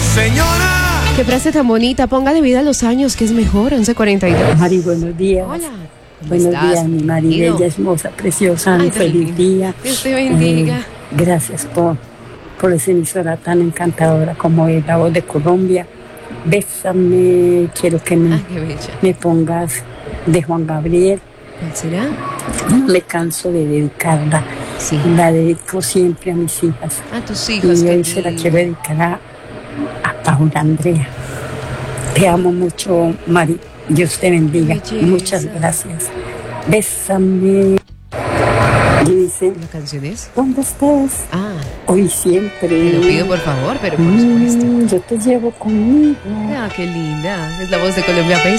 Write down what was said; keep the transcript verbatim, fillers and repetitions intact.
Señora. Qué frase tan bonita. Ponga de vida los años, que es mejor. once cuarenta y dos. Mari, buenos días. Hola. ¿Cómo Buenos estás? días, mi Mari, Bienvenido. bella, hermosa, preciosa, Ay, un feliz tan día. Dios te bendiga. Eh, gracias por, por esa emisora tan encantadora como es La Voz de Colombia. Bésame, quiero que me, Ay, qué bella. me pongas de Juan Gabriel. ¿Cuál será? No me canso de dedicarla. Sí. La dedico siempre a mis hijas. A tus hijos, Y qué hoy se la lindo. quiero dedicar a, a Paula Andrea. Te amo mucho, Mari. Dios te bendiga. Belleza. Muchas gracias. Bésame. Y dice, ¿La canción es? ¿dónde estés? Ah, Hoy siempre. te lo pido por favor, pero por supuesto. Mm, yo te llevo conmigo. Ah, qué linda. Es La Voz de Colombia.